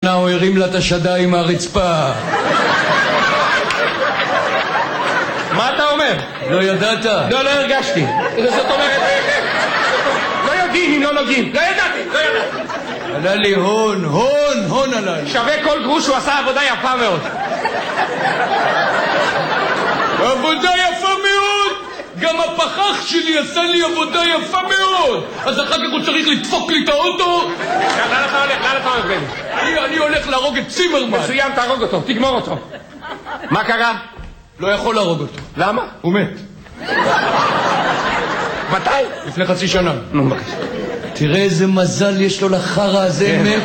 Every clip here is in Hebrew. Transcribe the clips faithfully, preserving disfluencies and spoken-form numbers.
מתנה הוא הרים לה את השדיים מהרצפה. מה אתה אומר? לא ידעת? לא, לא הרגשתי. זאת אומרת, לא יודעים אם לא נוגעים. לא ידעתי, לא ידעתי. עלה לי הון, הון, הון עלה לי. שווה כל גרוש, הוא עשה עבודה יפה מאוד. עבודה יפה מאוד! גם הפחח שלי עשה לי עבודה יפה מאוד! אז אחר כך הוא צריך לדפוק לי את האוטו? לאן אתה הולך? לאן אתה הולך, בני? אני, אני הולך להרוג את צימרמן. מצוין, תהרוג אותו, תגמור אותו. מה קרה? לא יכול להרוג אותו. למה? הוא מת. מתי? לפני חצי שנה. נו, בבקשה. תראה איזה מזל יש לו לחרה הזה, מת.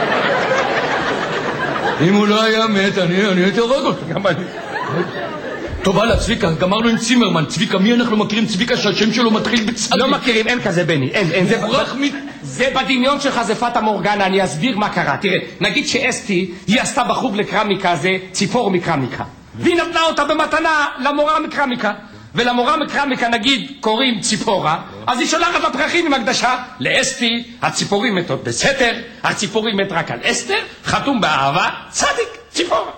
אם הוא לא היה מת, אני, אני הייתי הורג אותו. גם אני. טוב, הלאה, צביקה, גמרנו עם צימרמן. צביקה, מי אנחנו מכירים? צביקה שהשם שלו מתחיל בצדיק. לא מכירים, אין כזה, בני, אין, אין. זה, מ... זה בדמיון שלך, זה פטה מורגנה, אני אסביר מה קרה. תראה, נגיד שאסתי, היא עשתה בחוג לקרמיקה, זה ציפור מקרמיקה. והיא נתנה אותה במתנה למורה מקרמיקה. ולמורה מקרמיקה, נגיד, קוראים ציפורה, אז היא שולחת לפרחים עם הקדשה. לאסתי, הציפורים מתות בסתר, הציפורים מת רק על אסתר, חתום באהבה, צדיק, ציפורה.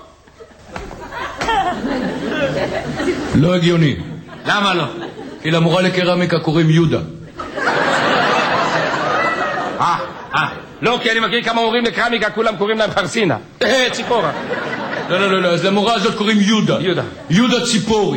לא הגיוני. למה לא? כי למורה לקרמיקה קוראים יהודה. אה, אה. לא, כי אני מכיר כמה מורים לקרמיקה, כולם קוראים להם פרסינה. אה, ציפורה. לא, לא, לא, לא, אז למורה הזאת קוראים יהודה. יהודה. יהודה ציפורי.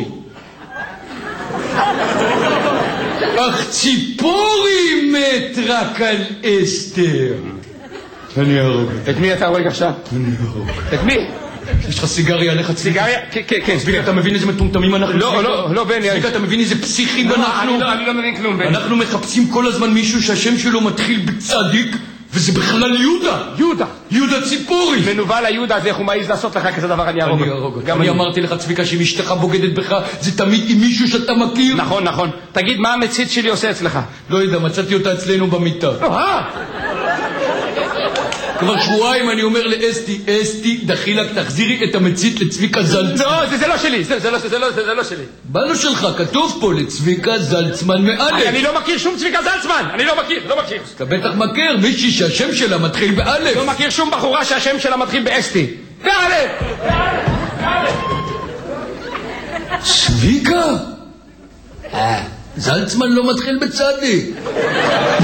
אך ציפורי מת רק על אסתר. אני ארוג. את מי אתה הורג עכשיו? אני ארוג. את מי? יש לך סיגריה עליך? סיגריה? כן, כן. צביקה, אתה מבין איזה מטומטמים אנחנו? לא, לא, לא, בני. צביקה, אתה מבין איזה פסיכים אנחנו? אני לא מבין כלום, בני. אנחנו מחפשים כל הזמן מישהו שהשם שלו מתחיל בצדיק, וזה בכלל יהודה. יהודה. יהודה ציפורי. מנוול היהודה, אז איך הוא מעיז לעשות לך כזה דבר? אני ארוג. אני ארוג. גם אני אמרתי לך, צביקה, שאם אשתך בוגדת בך, זה תמיד עם מישהו שאתה מכיר. נכון, נכון. תגיד, מה המצית שלי עושה אצלך? לא יודע, מצאתי אותה אצלנו במיטה. אה! כבר שבועיים אני אומר לאסתי, אסתי, דחילק, תחזירי את המצית לצביקה זלצמן. לא, זה לא שלי, זה לא שלי. בנו שלך, כתוב פה לצביקה זלצמן מאלף. אני לא מכיר שום צביקה זלצמן, אני לא מכיר, לא מכיר. אתה בטח מכיר מישהי שהשם שלה מתחיל באלף. לא מכיר שום בחורה שהשם שלה מתחיל באסתי. באלף! צביקה? זלצמן לא מתחיל בצדיק.